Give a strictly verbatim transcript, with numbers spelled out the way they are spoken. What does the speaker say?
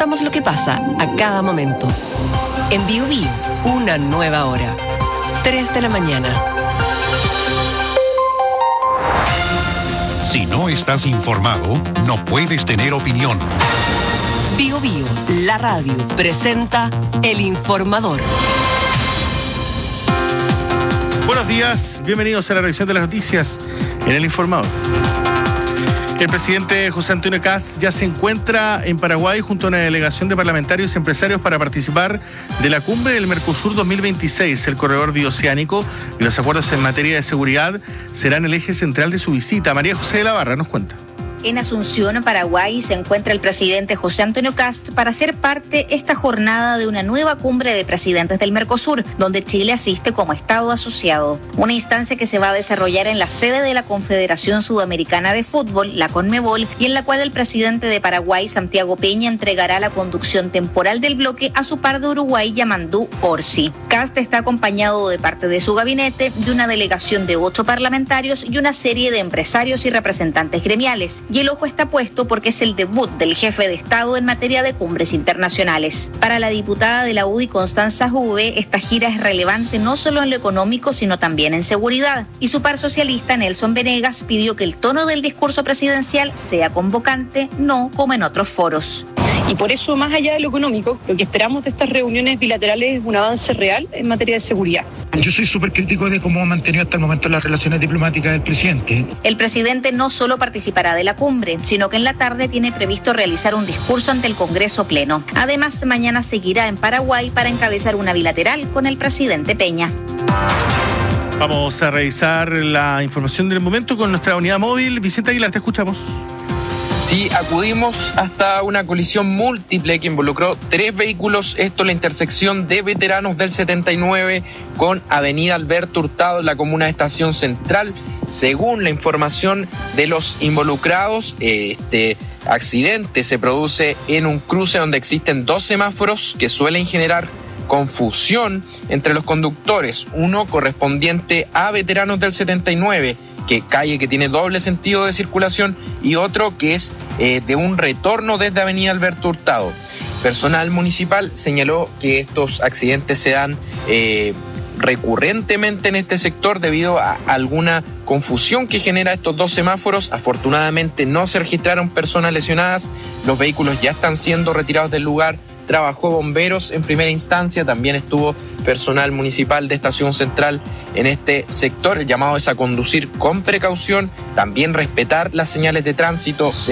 contamos lo que pasa a cada momento. En Bio Bio, una nueva hora. tres de la mañana. Si no estás informado, no puedes tener opinión. Bio Bio, la radio, presenta El Informador. Buenos días, bienvenidos a la revisión de las noticias en El Informador. El presidente José Antonio Kast ya se encuentra en Paraguay junto a una delegación de parlamentarios y empresarios para participar de la cumbre del Mercosur dos mil veintiséis. El corredor bioceánico y los acuerdos en materia de seguridad serán el eje central de su visita. María José de la Barra nos cuenta. En Asunción, Paraguay, se encuentra el presidente José Antonio Kast para ser parte esta jornada de una nueva cumbre de presidentes del Mercosur, donde Chile asiste como Estado asociado. Una instancia que se va a desarrollar en la sede de la Confederación Sudamericana de Fútbol, la CONMEBOL, y en la cual el presidente de Paraguay, Santiago Peña, entregará la conducción temporal del bloque a su par de Uruguay, Yamandú Orsi. Kast está acompañado de parte de su gabinete, de una delegación de ocho parlamentarios y una serie de empresarios y representantes gremiales. Y el ojo está puesto porque es el debut del jefe de Estado en materia de cumbres internacionales. Para la diputada de la U D I, Constanza Juve, esta gira es relevante no solo en lo económico, sino también en seguridad. Y su par socialista, Nelson Venegas, pidió que el tono del discurso presidencial sea convocante, no como en otros foros. Y por eso, más allá de lo económico, lo que esperamos de estas reuniones bilaterales es un avance real en materia de seguridad. Yo soy súper crítico de cómo ha mantenido hasta el momento las relaciones diplomáticas del presidente. El presidente no solo participará de la cumbre, sino que en la tarde tiene previsto realizar un discurso ante el Congreso Pleno. Además, mañana seguirá en Paraguay para encabezar una bilateral con el presidente Peña. Vamos a revisar la información del momento con nuestra unidad móvil. Vicente Aguilar, te escuchamos. Sí, acudimos hasta una colisión múltiple que involucró tres vehículos. Esto en la intersección de Veteranos del setenta y nueve con Avenida Alberto Hurtado en la comuna de Estación Central. Según la información de los involucrados, este accidente se produce en un cruce donde existen dos semáforos que suelen generar confusión entre los conductores. Uno correspondiente a Veteranos del setenta y nueve, que calle que tiene doble sentido de circulación, y otro que es eh, de un retorno desde Avenida Alberto Hurtado. Personal municipal señaló que estos accidentes se dan eh, recurrentemente en este sector debido a alguna confusión que genera estos dos semáforos. Afortunadamente no se registraron personas lesionadas, los vehículos ya están siendo retirados del lugar. Trabajó bomberos en primera instancia, también estuvo personal municipal de Estación Central en este sector. El llamado es a conducir con precaución, también respetar las señales de tránsito.